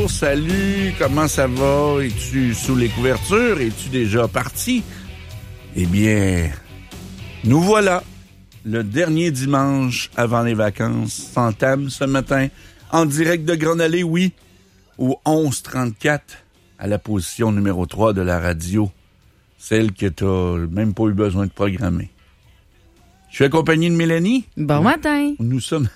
bonjour, salut, comment ça va? Es-tu sous les couvertures? Es-tu déjà parti? Eh bien, nous voilà. Le dernier dimanche avant les vacances s'entame ce matin en direct de Grande Allée, oui, au 1134, à la position numéro 3 de la radio, celle que tu n'as même pas eu besoin de programmer. Je suis accompagné de Mélanie. Bon matin. Nous sommes...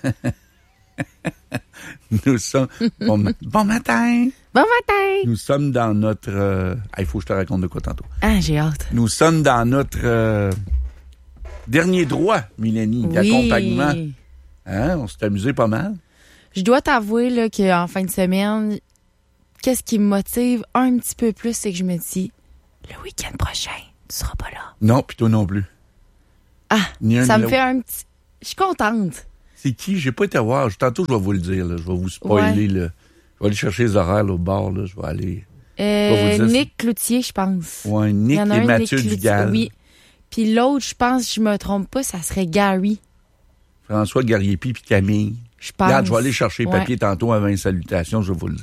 Bon matin. Bon matin. Nous sommes dans notre... Il faut que je te raconte de quoi tantôt. Ah, j'ai hâte. Nous sommes dans notre dernier droit, Mélanie, d'accompagnement. Hein? On s'est amusé pas mal. Je dois t'avouer là, qu'en fin de semaine, qu'est-ce qui me motive un petit peu plus, c'est que je me dis, le week-end prochain, tu seras pas là. Non, puis toi non plus. Ah, ça me fait un petit... Je suis contente. C'est qui? J'ai pas été voir. Tantôt, je vais vous le dire. Là. Je vais vous spoiler. Là. Je vais aller chercher les horaires là, au bar. Là. Je vais aller... Nick Cloutier, je pense. Oui, Nick et Mathieu Dugal. Oui. Puis l'autre, je pense, si je me trompe pas, ça serait Gary. François Gariepi puis Camille. Je pense. Regarde, je vais aller chercher les papiers tantôt avant une salutation, je vais vous le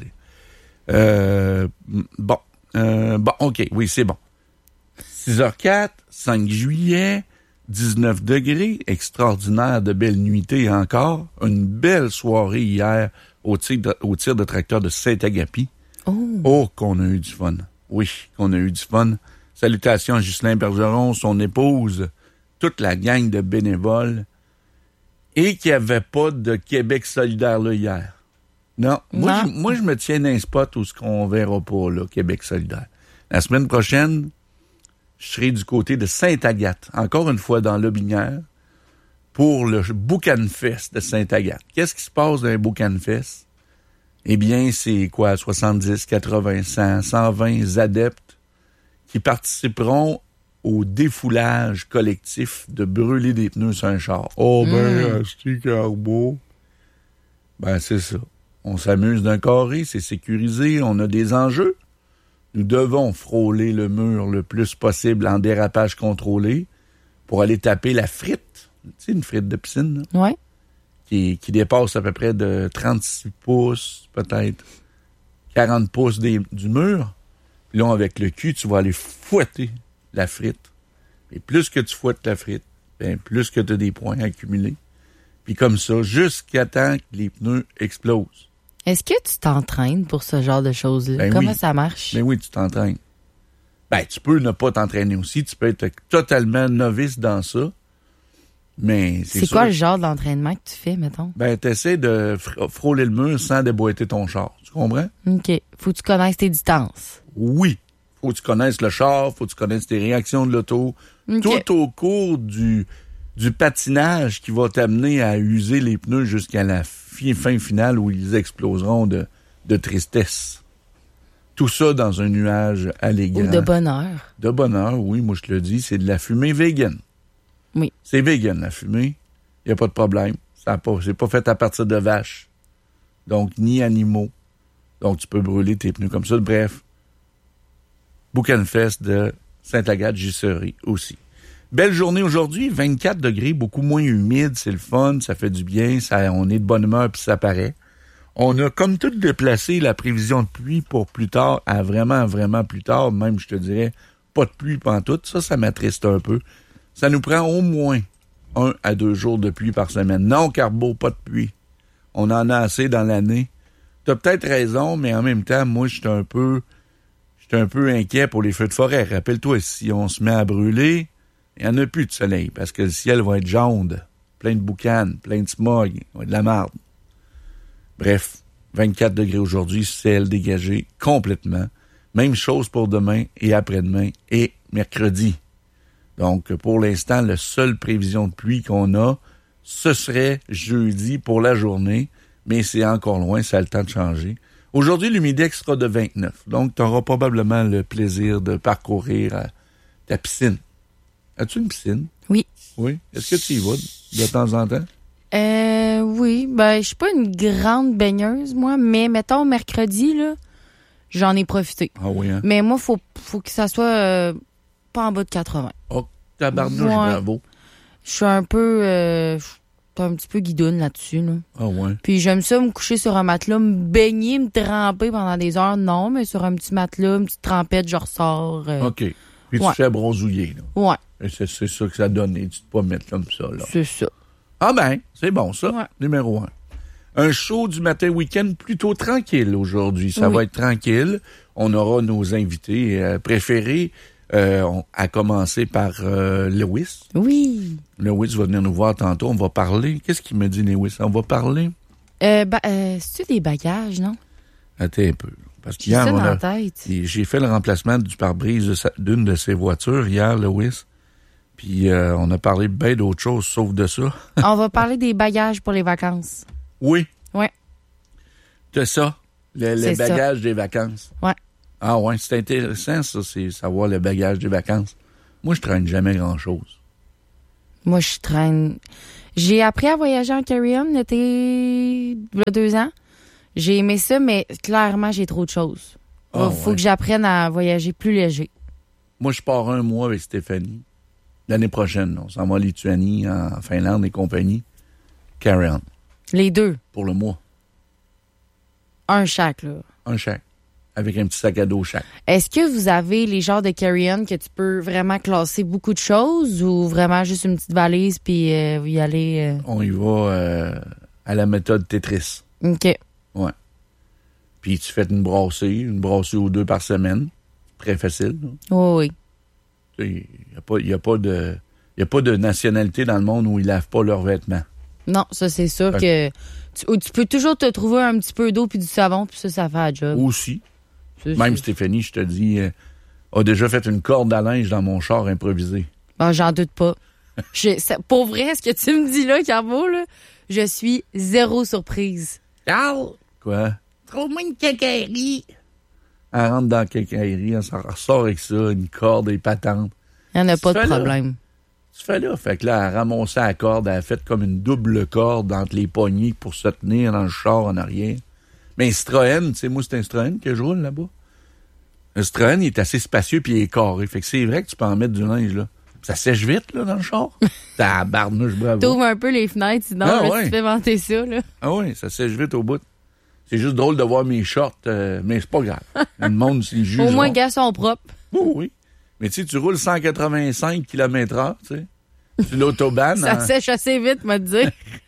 dire. Bon, OK, oui, c'est bon. 6h04, 5 juillet, 19 degrés, extraordinaire de belle nuitée encore. Une belle soirée hier au tir de tracteur de Saint-Agapi. Oh, qu'on a eu du fun. Oui, qu'on a eu du fun. Salutations à Ghislain Bergeron, son épouse, toute la gang de bénévoles. Et qu'il n'y avait pas de Québec solidaire là hier. Non. Moi, je me tiens d'un spot où ce qu'on verra pas, là, Québec solidaire. La semaine prochaine, je serai du côté de Sainte-Agathe, encore une fois dans Lobinière, pour le Boucan Fest de Sainte-Agathe. Qu'est-ce qui se passe dans un Boucan Fest? Eh bien, c'est quoi, 70, 80, 100, 120 adeptes qui participeront au défoulage collectif de brûler des pneus sur un char. Oh, c'est carbo. Ben, c'est ça. On s'amuse d'un carré, c'est sécurisé, on a des enjeux. Nous devons frôler le mur le plus possible en dérapage contrôlé pour aller taper la frite. Tu sais, une frite de piscine, là? Ouais. Qui dépasse à peu près de 36 pouces, peut-être 40 pouces du mur. Puis là, avec le cul, tu vas aller fouetter la frite. Et plus que tu fouettes la frite, bien, plus que tu as des points accumulés. Puis comme ça, jusqu'à temps que les pneus explosent. Est-ce que tu t'entraînes pour ce genre de choses-là? Ben Comment oui. ça marche? Ben oui, tu t'entraînes. Ben, tu peux ne pas t'entraîner aussi. Tu peux être totalement novice dans ça. Mais c'est sûr. Quoi le genre d'entraînement que tu fais, mettons? Ben, t'essaies de frôler le mur sans déboîter ton char. Tu comprends? OK. Faut que tu connaisses tes distances. Oui. Faut que tu connaisses le char, faut que tu connaisses tes réactions de l'auto. Okay. Tout au cours du patinage qui va t'amener à user les pneus jusqu'à la fin finale où ils exploseront de tristesse. Tout ça dans un nuage allégant. Ou de bonheur. De bonheur, oui, moi je te le dis, c'est de la fumée vegan. Oui. C'est vegan, la fumée. Il n'y a pas de problème. C'est pas fait à partir de vaches. Donc, ni animaux. Donc, tu peux brûler tes pneus comme ça. Bref. Boucan Fest de Sainte-Agathe, j'y serai aussi. Belle journée aujourd'hui, 24 degrés, beaucoup moins humide, c'est le fun, ça fait du bien, on est de bonne humeur puis ça paraît. On a comme tout déplacé la prévision de pluie pour plus tard, à vraiment, vraiment plus tard, même je te dirais, pas de pluie pantoute, ça m'attriste un peu. Ça nous prend au moins 1 à 2 jours de pluie par semaine. Non, Carbo, pas de pluie. On en a assez dans l'année. T'as peut-être raison, mais en même temps, moi, je suis un peu inquiet pour les feux de forêt. Rappelle-toi, si on se met à brûler, il n'y en a plus de soleil, parce que le ciel va être jaune, plein de boucanes, plein de smog, il va être de la marde. Bref, 24 degrés aujourd'hui, ciel dégagé complètement. Même chose pour demain et après-demain et mercredi. Donc, pour l'instant, la seule prévision de pluie qu'on a, ce serait jeudi pour la journée, mais c'est encore loin, ça a le temps de changer. Aujourd'hui, l'humidex sera de 29, donc tu auras probablement le plaisir de parcourir ta piscine. As-tu une piscine? Oui. Oui? Est-ce que tu y vas de temps en temps? Oui. Ben, je suis pas une grande baigneuse, moi, mais mettons, mercredi, là, j'en ai profité. Ah oui, hein? Mais moi, faut que ça soit pas en bas de 80. Oh, tabarnouche, Ouais. bravo. Je suis un peu... t'es un petit peu guidoune là-dessus, là. Ah ouais. Puis j'aime ça me coucher sur un matelas, me baigner, me tremper pendant des heures. Non, mais sur un petit matelas, une petite trempette, je ressors. OK. Puis tu ouais. fais bronzouiller, là. Ouais, Et c'est ça que ça donne. Et tu te pas mettre comme ça, là. c'est ça. Ah ben, c'est bon, ça. Ouais. Numéro 1. Un show du matin week-end plutôt tranquille aujourd'hui. Ça va être tranquille. On aura nos invités préférés, à commencer par Lewis. Oui. Lewis va venir nous voir tantôt. On va parler. Qu'est-ce qu'il me dit, Lewis? On va parler? C'est-tu des bagages, non? Attends un peu. Parce J'ai qu'hier, ça dans la tête. j'ai fait le remplacement du pare-brise d'une de ses voitures hier, Lewis. Puis on a parlé bien d'autres choses sauf de ça. On va parler des bagages pour les vacances. Oui. Ouais. C'est ça. Le C'est bagage ça. des vacances. Ouais. Ah ouais, c'est intéressant, ça, c'est savoir le bagage des vacances. Moi, je traîne jamais grand-chose. Moi, je traîne. J'ai appris à voyager en carry-on l'été, il y a 2 ans. J'ai aimé ça, mais clairement, j'ai trop de choses. Faut que j'apprenne à voyager plus léger. Moi, je pars 1 mois avec Stéphanie. L'année prochaine, on s'en va en Lituanie, en Finlande et compagnie. Carry-on. Les 2. Pour le mois. Un chaque, là. Un chaque. Avec un petit sac à dos chaque. Est-ce que vous avez les genres de carry-on que tu peux vraiment classer beaucoup de choses ou vraiment juste une petite valise puis y aller? On y va à la méthode Tetris. OK. Ouais. Puis tu fais une brassée ou 2 par semaine. Très facile. Oui. Il n'y a pas de nationalité dans le monde où ils lavent pas leurs vêtements. Non, ça, c'est sûr que tu peux toujours te trouver un petit peu d'eau puis du savon, puis ça fait la job. Aussi. C'est Même sûr. Stéphanie, je te dis, a déjà fait une corde à linge dans mon char improvisé. Ben, j'en doute pas. Pour vrai, ce que tu me dis là, Carbo, là, je suis zéro surprise. Carl! Quoi? Trouve-moi une quincaillerie. Elle rentre dans la quincaillerie, elle s'en ressort avec ça, une corde et patente. Il n'y en a pas Tu de fais là. problème. Tu fais là. Fait que là, elle a ramassé la corde, elle a fait comme une double corde entre les poignées pour se tenir dans le char en arrière. Mais un Citroën, tu sais, moi, c'est un Citroën que je roule là-bas. Un Citroën, il est assez spacieux puis il est carré. Fait que c'est vrai que tu peux en mettre du linge, là. Ça sèche vite, là, dans le char. Tabarnouche, bravo. T'ouvres un peu les fenêtres, sinon, Ah, là, ouais. tu fais vanter ça, là. Ah oui, ça sèche vite au bout. C'est juste drôle de voir mes shorts, mais c'est pas grave. Le monde s'y juge. Au moins, les gars sont propres. Oui, oui. Mais tu sais, tu roules 185 km/h, tu sais. Sur l'autobahn. Ça sèche assez vite, m'a dit.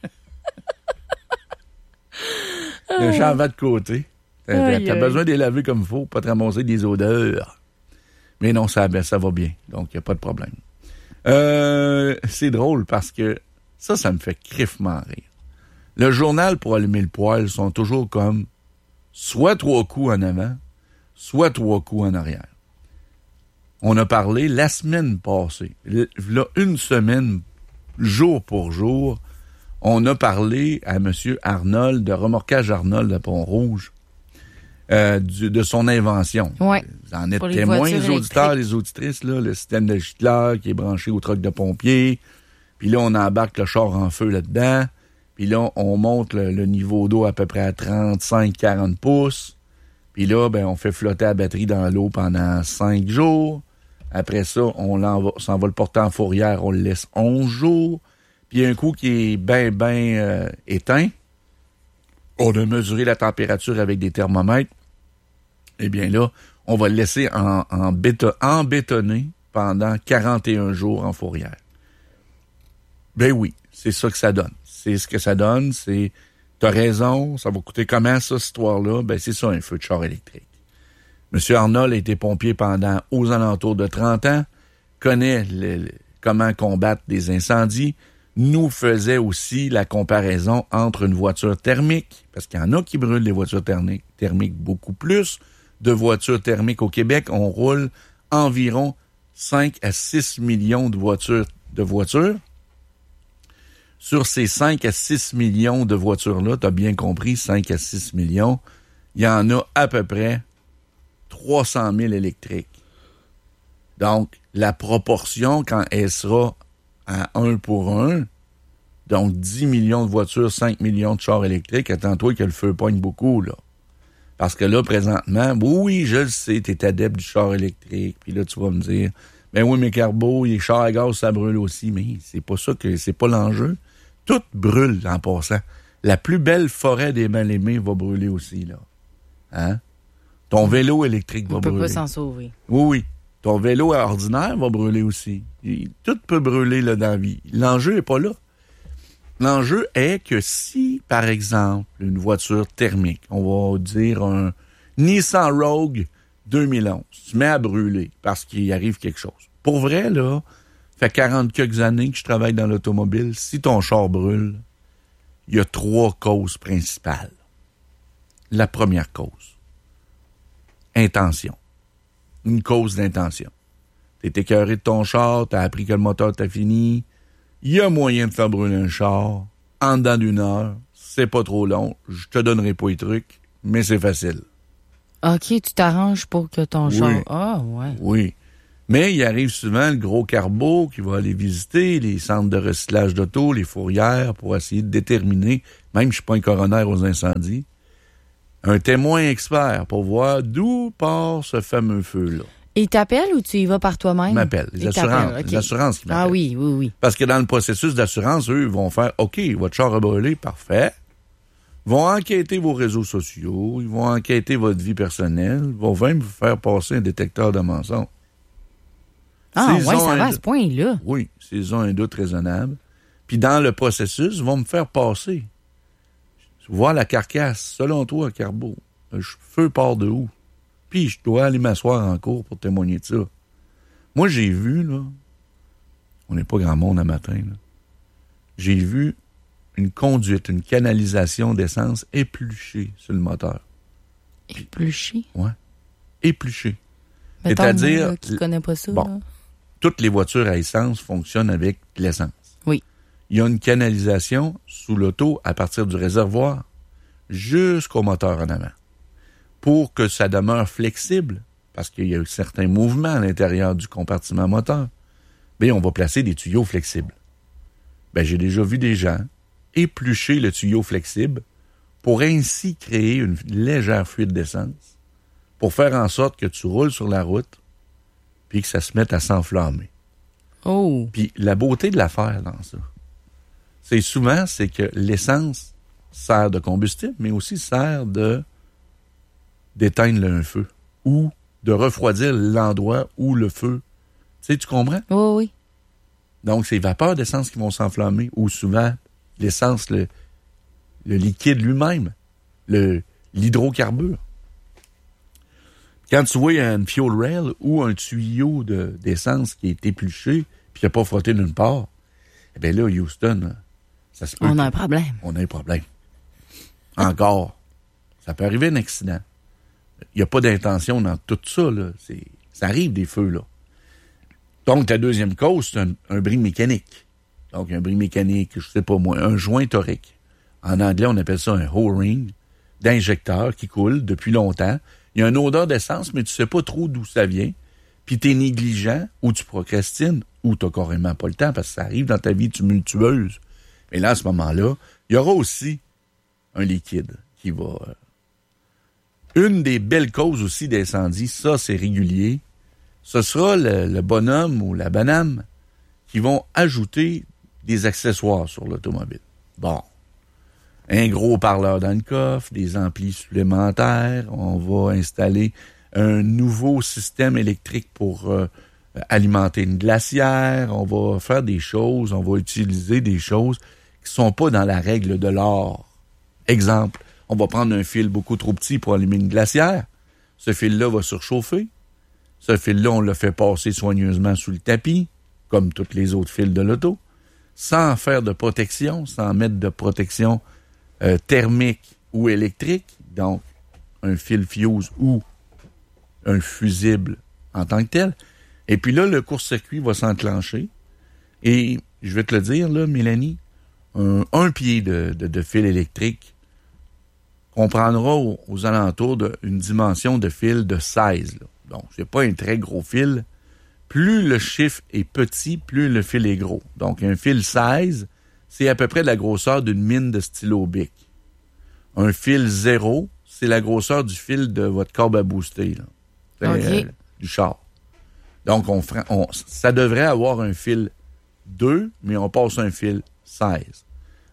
Le champ va de côté. Aïe, T'as aïe. besoin de les laver comme il faut, pas te ramasser des odeurs. Mais non, ça va bien. Donc, il n'y a pas de problème. C'est drôle parce que ça me fait criffement rire. Le journal pour allumer le poêle sont toujours comme soit 3 coups en avant, soit 3 coups en arrière. On a parlé la semaine passée, là, une semaine, jour pour jour, on a parlé à M. Arnold, de Remorquage Arnold de Pont-Rouge, de son invention. Ouais. Vous en êtes Pour les témoins, voitures les auditeurs, électriques. les auditrices, là, le système de gicleur qui est branché au truck de pompier. Puis là, on embarque le char en feu là-dedans. Puis là, on monte le niveau d'eau à peu près à 35-40 pouces. Puis là, ben, on fait flotter la batterie dans l'eau pendant 5 jours. Après ça, s'en va le porter en fourrière, on le laisse 11 jours. Puis un coup qui est bien éteint, on a mesuré la température avec des thermomètres. Eh bien là, on va le laisser embétonner pendant 41 jours en fourrière. Ben oui, c'est ça que ça donne. C'est ce que ça donne, t'as raison, ça va coûter comment ça, cette histoire-là? Ben c'est ça, un feu de char électrique. M. Arnold a été pompier pendant aux alentours de 30 ans, connaît comment combattre des incendies, nous faisait aussi la comparaison entre une voiture thermique, parce qu'il y en a qui brûlent les voitures thermiques beaucoup plus de voitures thermiques au Québec. On roule environ 5 à 6 millions de voitures. Sur ces 5 à 6 millions de voitures-là, tu as bien compris, 5 à 6 millions, il y en a à peu près 300 000 électriques. Donc, la proportion, quand elle sera à 1 pour 1, donc 10 millions de voitures, 5 millions de chars électriques, attends-toi que le feu pogne beaucoup, là. Parce que là, présentement, oui, je le sais, t'es adepte du char électrique, puis là, tu vas me dire, ben oui, mais Carbo, les chars à gaz, ça brûle aussi, mais c'est pas ça c'est pas l'enjeu. Tout brûle en passant. La plus belle forêt des mal-aimés va brûler aussi, là. Hein? Ton vélo électrique va brûler. On peut pas s'en sauver. Oui. Ton vélo ordinaire va brûler aussi. Tout peut brûler là, dans la vie. L'enjeu n'est pas là. L'enjeu est que si, par exemple, une voiture thermique, on va dire un Nissan Rogue 2011, se met à brûler parce qu'il arrive quelque chose. Pour vrai, là, ça fait 40 quelques années que je travaille dans l'automobile. Si ton char brûle, il y a 3 causes principales. La première cause, intention. Une cause d'intention. T'es écœuré de ton char, t'as appris que le moteur t'a fini. Il y a moyen de faire brûler un char en dedans d'une heure. C'est pas trop long. Je te donnerai pas les trucs, mais c'est facile. OK, tu t'arranges pour que ton char... Ah, ouais. Oui. Mais il arrive souvent le gros carbo qui va aller visiter les centres de recyclage d'auto, les fourrières, pour essayer de déterminer, même je suis pas un coroner aux incendies, un témoin expert pour voir d'où part ce fameux feu-là. Il t'appelle ou tu y vas par toi-même? Il m'appelle. Les assurances. Okay. Les assurances qui m'appellent. Ah oui. Parce que dans le processus d'assurance, eux, ils vont faire, OK, votre char a brûlé, parfait. Ils vont enquêter vos réseaux sociaux, ils vont enquêter votre vie personnelle, ils vont même vous faire passer un détecteur de mensonges. Ah oui, ça va à ce point-là. Oui, s'ils ont un doute raisonnable. Puis dans le processus, ils vont me faire passer. Voir la carcasse, selon toi, Carbo, le feu part de où? Puis je dois aller m'asseoir en cours pour témoigner de ça. Moi, j'ai vu, là, on n'est pas grand monde à matin, là. J'ai vu une conduite, une canalisation d'essence épluchée sur le moteur. Épluchée? Oui, épluchée. C'est-à-dire... Moi, qui ne connais pas ça, bon, là. Toutes les voitures à essence fonctionnent avec de l'essence. Oui. Il y a une canalisation sous l'auto à partir du réservoir jusqu'au moteur en avant. Pour que ça demeure flexible, parce qu'il y a certains mouvements à l'intérieur du compartiment moteur, bien, on va placer des tuyaux flexibles. Ben, j'ai déjà vu des gens éplucher le tuyau flexible pour ainsi créer une légère fuite d'essence pour faire en sorte que tu roules sur la route puis que ça se mette à s'enflammer. Oh! Puis la beauté de l'affaire dans ça, c'est que l'essence sert de combustible, mais aussi sert d'éteindre un feu ou de refroidir l'endroit où le feu... Tu comprends? Oh, oui. Donc, c'est les vapeurs d'essence qui vont s'enflammer ou souvent l'essence, le liquide lui-même, l'hydrocarbure. Quand tu vois une fuel rail ou un tuyau d'essence qui est épluché puis qui n'a pas frotté d'une part, eh bien là, Houston, ça se peut. On a un problème. On a un problème. Encore. Ça peut arriver un accident. Il n'y a pas d'intention dans tout ça, là. Ça arrive des feux, là. Donc, ta deuxième cause, c'est un bris mécanique. Donc, un bris mécanique, je sais pas moi, un joint torique. En anglais, on appelle ça un O-ring d'injecteur qui coule depuis longtemps. Il y a une odeur d'essence, mais tu sais pas trop d'où ça vient. Puis t'es négligent, ou tu procrastines, ou t'as carrément pas le temps, parce que ça arrive dans ta vie tumultueuse. Mais là, à ce moment-là, il y aura aussi un liquide qui va... Une des belles causes aussi d'incendie, ça, c'est régulier. Ce sera le bonhomme ou la banane qui vont ajouter des accessoires sur l'automobile. Bon. Un gros parleur dans le coffre, des amplis supplémentaires, on va installer un nouveau système électrique pour alimenter une glacière, on va faire des choses, on va utiliser des choses qui sont pas dans la règle de l'art. Exemple, on va prendre un fil beaucoup trop petit pour allumer une glacière. Ce fil-là va surchauffer. Ce fil-là, on le fait passer soigneusement sous le tapis, comme tous les autres fils de l'auto, sans faire de protection, sans mettre de protection thermique ou électrique, donc un fil fuse ou un fusible en tant que tel. Et puis là, le court-circuit va s'enclencher. Et je vais te le dire, là, Mélanie, un pied de fil électrique comprendra aux alentours d'une dimension de fil de 16. Là. Donc, c'est pas un très gros fil. Plus le chiffre est petit, plus le fil est gros. Donc, un fil 16, c'est à peu près la grosseur d'une mine de stylo Bic. Un fil 0, c'est la grosseur du fil de votre courbe à booster, là. Okay. Du char. Donc, ça devrait avoir un fil 2, mais on passe un fil 16.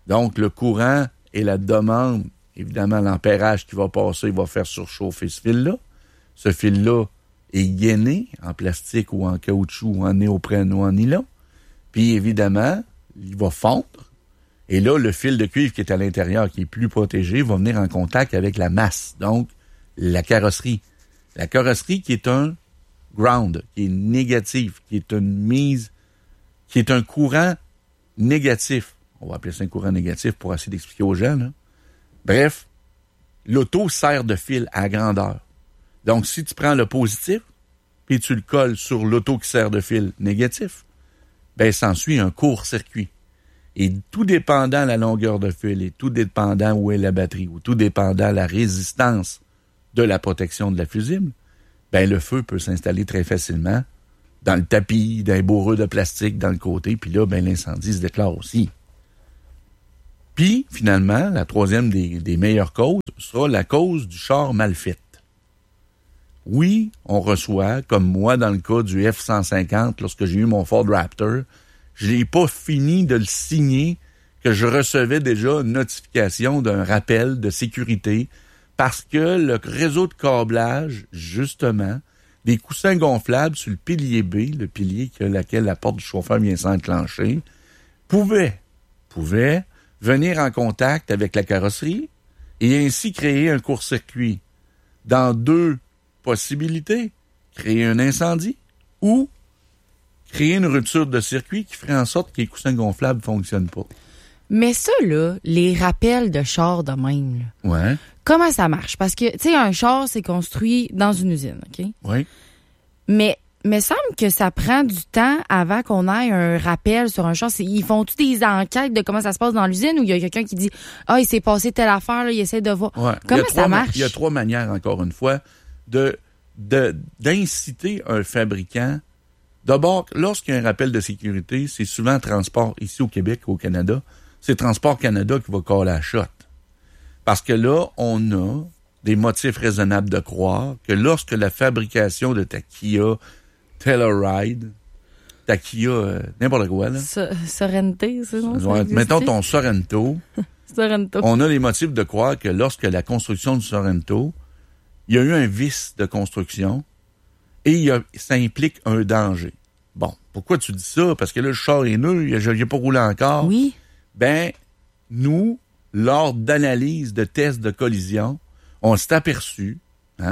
Donc, le courant et la demande, évidemment, l'ampérage qui va passer va faire surchauffer ce fil-là. Ce fil-là est gainé en plastique ou en caoutchouc ou en néoprène ou en nylon. Puis, évidemment, il va fondre. Et là, le fil de cuivre qui est à l'intérieur, qui est plus protégé, va venir en contact avec la masse, donc la carrosserie. La carrosserie qui est un ground, qui est négatif, qui est une mise, qui est un courant négatif. On va appeler ça un courant négatif pour essayer d'expliquer aux gens, là. Bref, l'auto sert de fil à grandeur. Donc, si tu prends le positif, puis tu le colles sur l'auto qui sert de fil négatif, ben, s'ensuit un court-circuit. Et tout dépendant la longueur de fil, et tout dépendant où est la batterie, ou tout dépendant la résistance de la protection de la fusible, ben, le feu peut s'installer très facilement dans le tapis, dans les bourreux de plastique, dans le côté, puis là, ben, l'incendie se déclare aussi. Puis, finalement, la troisième des meilleures causes sera la cause du char mal fait. Oui, on reçoit, comme moi dans le cas du F-150, lorsque j'ai eu mon Ford Raptor, je n'ai pas fini de le signer que je recevais déjà une notification d'un rappel de sécurité parce que le réseau de câblage, justement, des coussins gonflables sur le pilier B, le pilier sur lequel la porte du chauffeur vient s'enclencher, pouvait venir en contact avec la carrosserie et ainsi créer un court-circuit. Dans deux possibilités, créer un incendie ou créer une rupture de circuit qui ferait en sorte que les coussins gonflables ne fonctionnent pas. Mais ça, là, les rappels de char de même, là, Ouais. comment ça marche? Parce que, tu sais, un char, c'est construit dans une usine, OK? Oui. Mais me semble que ça prend du temps avant qu'on ait un rappel sur un char. Ils font-tu des enquêtes de comment ça se passe dans l'usine ou il y a quelqu'un qui dit « Ah, il s'est passé telle affaire, là, il essaie de voir. Ouais. » Comment ça marche? Il y a trois manières, encore une fois, d'inciter un fabricant. D'abord, lorsqu'il y a un rappel de sécurité, c'est souvent Transport, ici au Québec, au Canada, c'est Transport Canada qui va caller la shot. Parce que là, on a des motifs raisonnables de croire que lorsque la fabrication de ta Kia Telluride, ta Kia, n'importe quoi, là. Sorento, c'est non? Ouais, mettons ton Sorento. Sorento. On a les motifs de croire que lorsque la construction du Sorento, il y a eu un vice de construction et ça implique un danger. Bon, pourquoi tu dis ça? Parce que là, le char est neuf, je n'ai pas roulé encore. Oui. Ben, nous, lors d'analyse de tests de collision, on s'est aperçu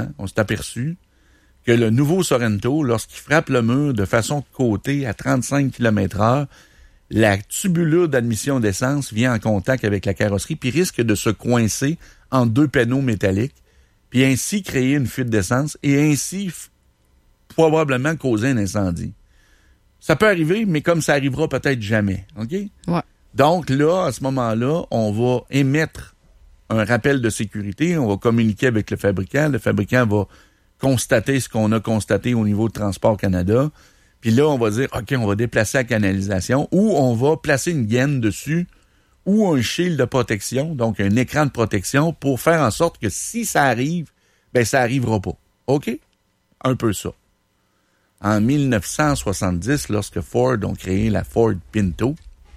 que le nouveau Sorento, lorsqu'il frappe le mur de façon de côté à 35 km/h, la tubulure d'admission d'essence vient en contact avec la carrosserie puis risque de se coincer en deux panneaux métalliques puis ainsi créer une fuite d'essence et ainsi probablement causer un incendie. Ça peut arriver, mais comme ça arrivera peut-être jamais, OK? Ouais. Donc là, à ce moment-là, on va émettre un rappel de sécurité, on va communiquer avec le fabricant va constater ce qu'on a constaté au niveau de Transport Canada, puis là, on va dire, OK, on va déplacer la canalisation ou on va placer une gaine dessus ou un shield de protection, donc un écran de protection pour faire en sorte que si ça arrive, ben ça arrivera pas. OK? Un peu ça. En 1970, lorsque Ford ont créé la Ford Pinto,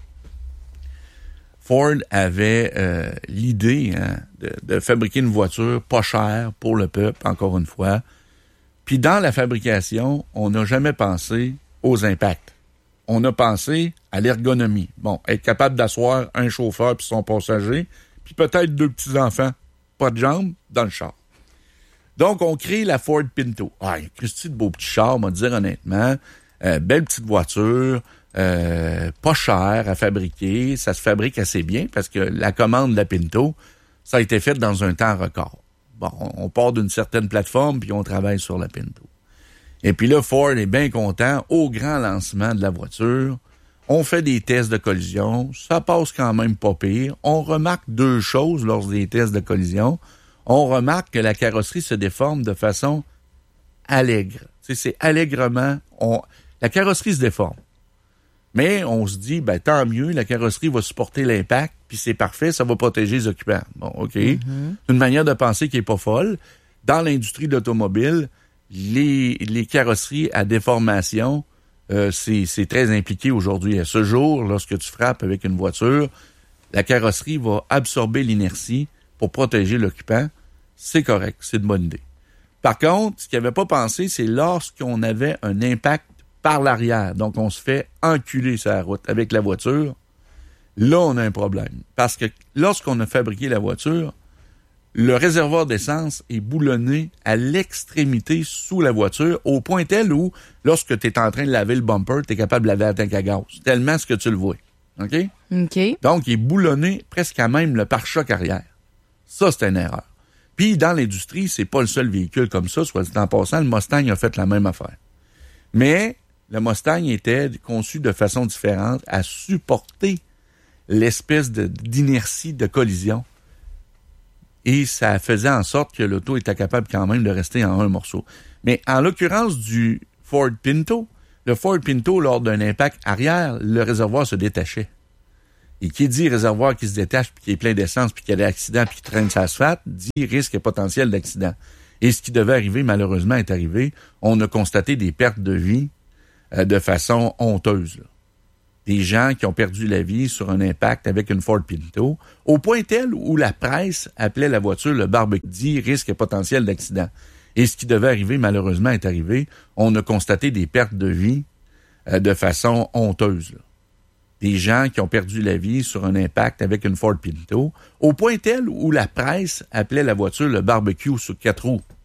Ford avait l'idée de fabriquer une voiture pas chère pour le peuple, encore une fois. Puis dans la fabrication, on n'a jamais pensé aux impacts. On a pensé à l'ergonomie. Bon, être capable d'asseoir un chauffeur puis son passager, puis peut-être deux petits-enfants, pas de jambes, dans le char. Donc, on crée la Ford Pinto. Ah, Christy de beau petit char, on va dire honnêtement. Belle petite voiture, pas chère à fabriquer. Ça se fabrique assez bien parce que la commande de la Pinto, ça a été fait dans un temps record. Bon, on part d'une certaine plateforme puis on travaille sur la Pinto. Et puis là, Ford est bien content. Au grand lancement de la voiture, on fait des tests de collision. Ça passe quand même pas pire. On remarque deux choses lors des tests de collision. On remarque que la carrosserie se déforme de façon allègre. C'est allègrement... La carrosserie se déforme. Mais on se dit, ben tant mieux, la carrosserie va supporter l'impact, puis c'est parfait, ça va protéger les occupants. Bon, OK. C'est une manière de penser qui est pas folle. Dans l'industrie de l'automobile, les carrosseries à déformation, c'est très impliqué aujourd'hui. À ce jour, lorsque tu frappes avec une voiture, la carrosserie va absorber l'inertie pour protéger l'occupant. C'est correct, c'est une bonne idée. Par contre, ce qu'il n'avait pas pensé, c'est lorsqu'on avait un impact par l'arrière, donc on se fait enculer sur la route avec la voiture, là, on a un problème. Parce que lorsqu'on a fabriqué la voiture, le réservoir d'essence est boulonné à l'extrémité sous la voiture, au point tel où, lorsque tu es en train de laver le bumper, tu es capable de laver la tank à gaz, tellement ce que tu le vois. OK? OK. Donc, il est boulonné presque à même le pare-choc arrière. Ça, c'est une erreur. Puis, dans l'industrie, c'est pas le seul véhicule comme ça, soit dit en passant, le Mustang a fait la même affaire. Mais, le Mustang était conçu de façon différente à supporter l'espèce d'inertie de collision. Et ça faisait en sorte que l'auto était capable quand même de rester en un morceau. Mais en l'occurrence du Ford Pinto, le Ford Pinto, lors d'un impact arrière, le réservoir se détachait. Et qui dit réservoir qui se détache, puis qui est plein d'essence, puis qui a des accidents, puis qui traîne sur l'asphalte, dit risque potentiel d'accident. Et ce qui devait arriver, malheureusement, est arrivé. On a constaté des pertes de vie de façon honteuse, là. Des gens qui ont perdu la vie sur un impact avec une Ford Pinto, au point tel où la presse appelait la voiture le barbecue, dit risque potentiel d'accident. Et ce qui devait arriver, malheureusement, est arrivé. On a constaté des pertes de vie de façon honteuse, là. Des gens qui ont perdu la vie sur un impact avec une Ford Pinto, au point tel où la presse appelait la voiture le barbecue sur 4 roues.